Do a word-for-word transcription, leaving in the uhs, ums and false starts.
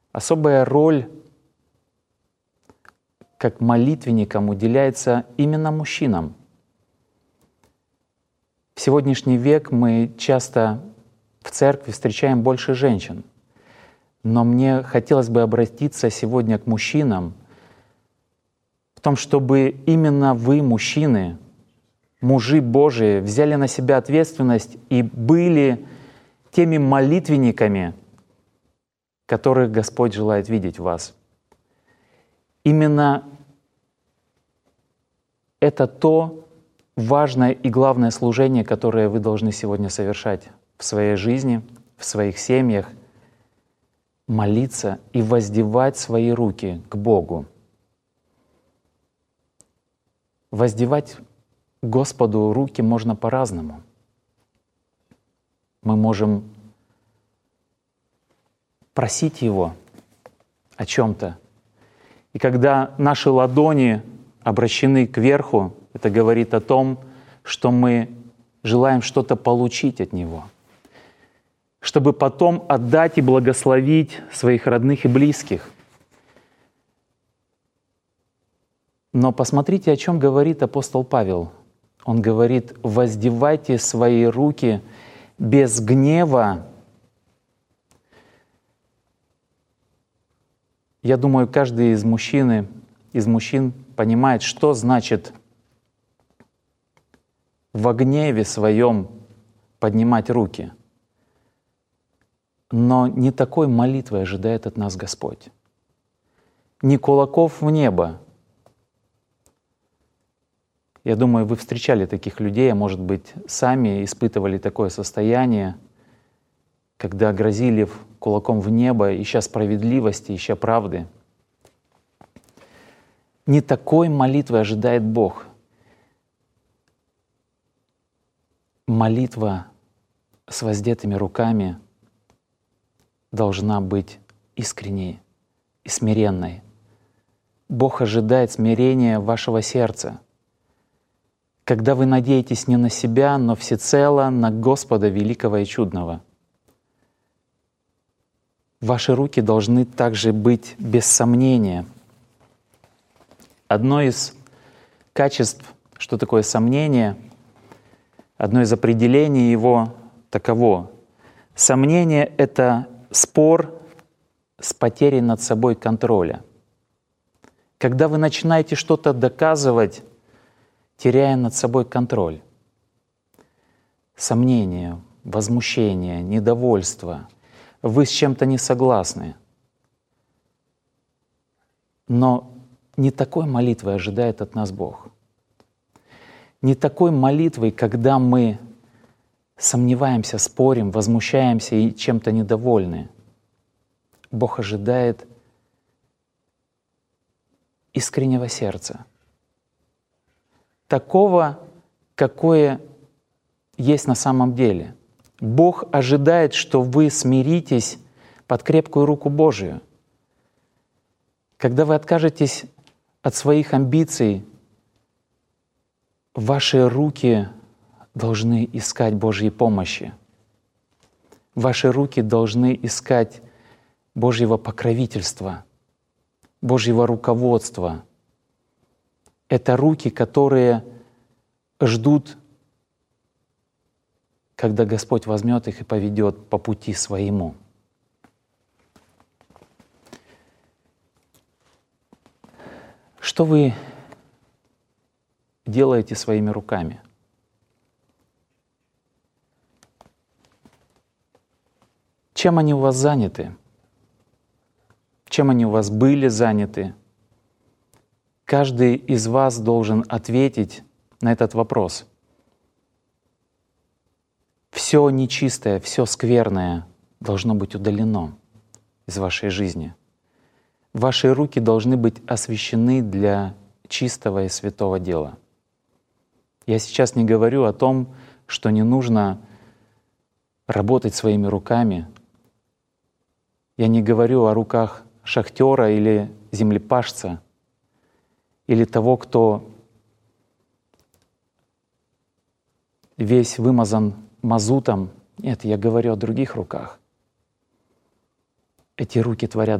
Особая роль как молитвенникам уделяется именно мужчинам. В сегодняшний век мы часто в церкви встречаем больше женщин. Но мне хотелось бы обратиться сегодня к мужчинам в том, чтобы именно вы, мужчины, мужи Божии, взяли на себя ответственность и были теми молитвенниками, которых Господь желает видеть в вас. Именно это то важное и главное служение, которое вы должны сегодня совершать в своей жизни, в своих семьях, молиться и воздевать свои руки к Богу. Воздевать Господу руки можно по-разному. Мы можем просить Его о чем-то. И когда наши ладони обращены кверху, это говорит о том, что мы желаем что-то получить от Него, чтобы потом отдать и благословить своих родных и близких. Но посмотрите, о чем говорит апостол Павел. Он говорит: «Воздевайте свои руки без гнева». Я думаю, каждый из мужчин, из мужчин понимает, что значит во гневе своем поднимать руки. Но не такой молитвы ожидает от нас Господь. Не кулаков в небо. Я думаю, вы встречали таких людей, а может быть, сами испытывали такое состояние, когда грозили кулаком в небо, ища справедливости, ища правды. Не такой молитвы ожидает Бог. Молитва с воздетыми руками должна быть искренней и смиренной. Бог ожидает смирения вашего сердца, когда вы надеетесь не на себя, но всецело на Господа великого и чудного. Ваши руки должны также быть без сомнения. Одно из качеств, что такое сомнение, одно из определений его таково. Сомнение — это спор с потерей над собой контроля. Когда вы начинаете что-то доказывать, теряя над собой контроль. Сомнение, возмущение, недовольство. Вы с чем-то не согласны. Но не такой молитвы ожидает от нас Бог. Не такой молитвой, когда мы сомневаемся, спорим, возмущаемся и чем-то недовольны. Бог ожидает искреннего сердца. Такого, какое есть на самом деле. Бог ожидает, что вы смиритесь под крепкую руку Божию. Когда вы откажетесь от своих амбиций, ваши руки должны искать Божьей помощи. Ваши руки должны искать Божьего покровительства, Божьего руководства. Это руки, которые ждут, когда Господь возьмет их и поведет по пути своему. Что вы делаете своими руками? Чем они у вас заняты? Чем они у вас были заняты? Каждый из вас должен ответить на этот вопрос. Все нечистое, все скверное должно быть удалено из вашей жизни. Ваши руки должны быть освящены для чистого и святого дела. Я сейчас не говорю о том, что не нужно работать своими руками. Я не говорю о руках шахтера или землепашца, или того, кто весь вымазан мазутом. Нет, я говорю о других руках. Эти руки творят